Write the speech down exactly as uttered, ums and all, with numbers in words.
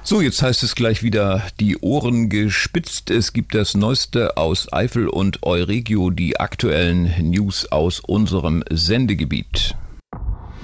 So, jetzt heißt es gleich wieder die Ohren gespitzt. Es gibt das Neueste aus Eifel und Euregio, die aktuellen News aus unserem Sendegebiet.